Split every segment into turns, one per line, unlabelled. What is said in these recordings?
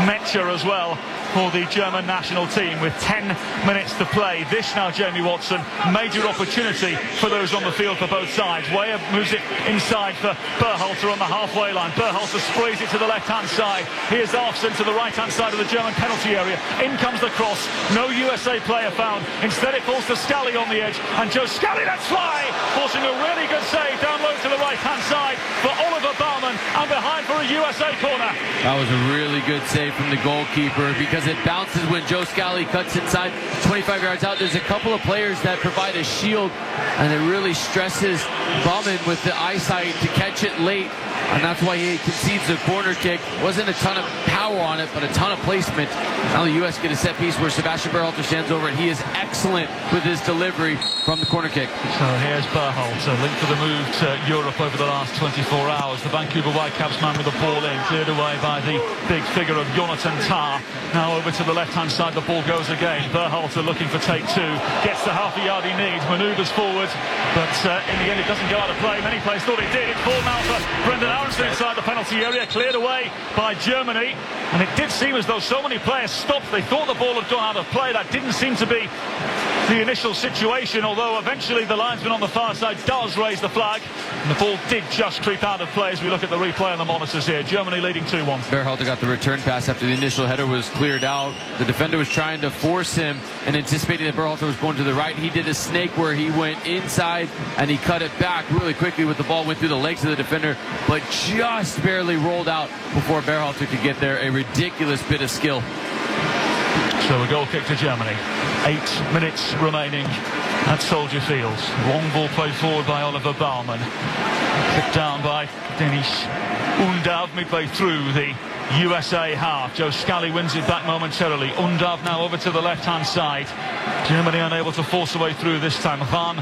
Metscher as well for the German national team with 10 minutes to play. This now, Jamie Watson, major opportunity for those on the field for both sides. Weyer moves it inside for Berhalter on the halfway line. Berhalter sprays it to the left-hand side. Here's Arfsen to the right-hand side of the German penalty area. In comes the cross. No USA player found. Instead it falls to Scally on the edge. And Joe Scally lets fly, forcing a really good save down low to the right-hand side for Oliver Baumann, and behind for a USA corner.
That was a really good save from the goalkeeper because it bounces when Joe Scally cuts inside 25 yards out. There's a couple of players that provide a shield, and it really stresses Baumann with the eyesight to catch it late, and that's why he concedes the corner kick. Wasn't a ton of power on it, but a ton of placement. Now the U.S. get a set piece where Sebastian Berhalter stands over it. He is excellent with his delivery from the corner kick.
So here's Berhalter, linked for the move to Europe over the last 24 hours. The Vancouver Whitecaps man with the ball in, cleared away by the big figure of Jonathan Tah. Now over to the left-hand side, the ball goes again. Berhalter looking for take two, gets the half a yard he needs, manoeuvres forward, but in the end it doesn't go out of play. Many players thought it did. It's ball now for Brendan Aronson inside the penalty area, cleared away by Germany, and it did seem as though so many players stopped. They thought the ball had gone out of play. That didn't seem to be the initial situation, although eventually the linesman on the far side does raise the flag, and the ball did just creep out of play as we look at the replay on the monitors here. Germany leading 2-1.
Berhalter got the return pass after the initial header was cleared out. The defender was trying to force him and anticipating that Berhalter was going to the right. He did a snake where he went inside and he cut it back really quickly with the ball, went through the legs of the defender, but just barely rolled out before Berhalter could get there. A ridiculous bit of skill.
So a goal kick to Germany. 8 minutes remaining at Soldier Field. Long ball played forward by Oliver Baumann. Kicked down by Denis Undav midway through the USA half. Joe Scally wins it back momentarily. Undav now over to the left-hand side. Germany unable to force a way through this time. Rahn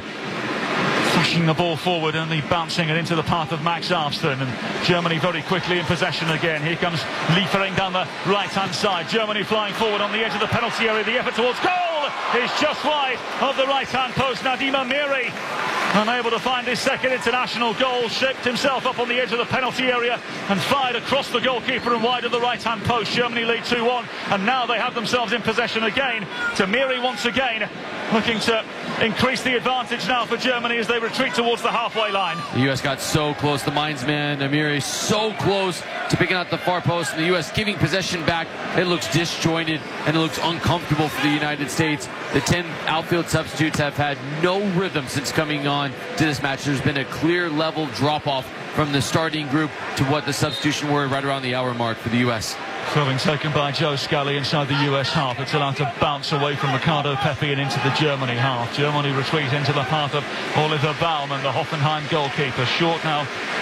flashing the ball forward and bouncing it into the path of Max Arfsen, and Germany very quickly in possession again. Here comes Liefering down the right-hand side. Germany flying forward on the edge of the penalty area. The effort towards goal is just wide of the right-hand post. Nadim Amiri, unable to find his second international goal, shaped himself up on the edge of the penalty area and fired across the goalkeeper and wide of the right-hand post. Germany lead 2-1, and now they have themselves in possession again. Tamiri once again looking to increase the advantage now for Germany as they retreat towards the halfway line.
The U.S. got so close. The linesman, Amiri, so close to picking out the far post, and the U.S. giving possession back. It looks disjointed and it looks uncomfortable for the United States. The 10 outfield substitutes have had no rhythm since coming on to this match. There's been a clear level drop-off from the starting group to what the substitution were right around the hour mark for the U.S.
Throwing taken by Joe Scally inside the US half. It's allowed to bounce away from Ricardo Pepi and into the Germany half. Germany retreat into the path of Oliver Baumann, the Hoffenheim goalkeeper. Short now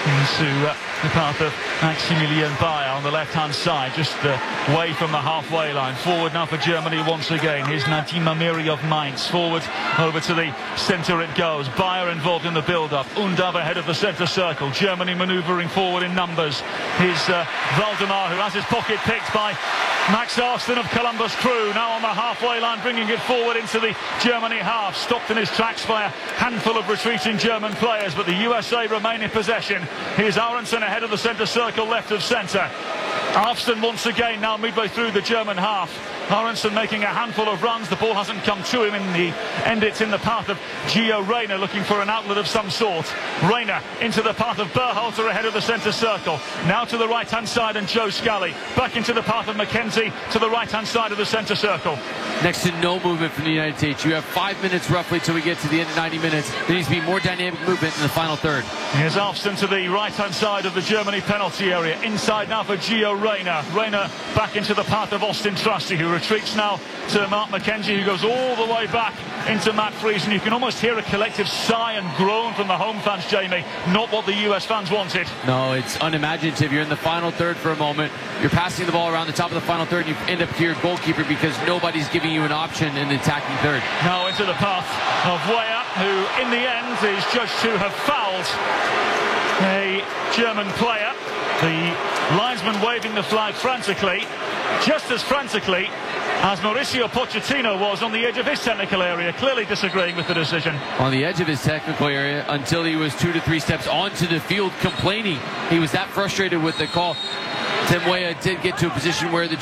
into the path of Maximilian Bayer on the left-hand side, just away from the halfway line. Forward now for Germany once again. Here's Nadim Amiri of Mainz. Forward over to the centre it goes. Bayer involved in the build-up. Undav ahead of the centre circle. Germany manoeuvring forward in numbers. Here's Waldemar, who has his pocket picked by Max Arfsen of Columbus Crew, now on the halfway line, bringing it forward into the Germany half. Stopped in his tracks by a handful of retreating German players, but the USA remain in possession. Here's Aronson ahead of the centre circle, left of centre. Arfsen once again now midway through the German half. Aronson making a handful of runs. The ball hasn't come to him in the end. It's in the path of Gio Reyna, looking for an outlet of some sort. Reyna into the path of Berhalter ahead of the centre circle. Now to the right-hand side, and Joe Scally back into the path of McKenzie to the right-hand side of the centre circle.
Next to no movement from the United States. You have 5 minutes roughly till we get to the end of 90 minutes. There needs to be more dynamic movement in the final third.
Here's Arfsen to the right-hand side of the Germany penalty area. Inside now for Gio Reyna. Reyna back into the path of Austin Trusty, who retreats now to Mark McKenzie, who goes all the way back into Matt Friesen. You can almost hear a collective sigh and groan from the home fans, Jamie. Not what the US fans wanted.
No, it's unimaginative. You're in the final third for a moment. You're passing the ball around the top of the final third, and you end up to your goalkeeper because nobody's giving you an option in the attacking third.
Now into the path of Weyer, who in the end is judged to have fouled a German player. The linesman waving the flag frantically, just as frantically as Mauricio Pochettino was on the edge of his technical area, clearly disagreeing with the decision.
On the edge of his technical area until he was 2 to 3 steps onto the field complaining. He was that frustrated with the call. Tim Weah did get to a position where the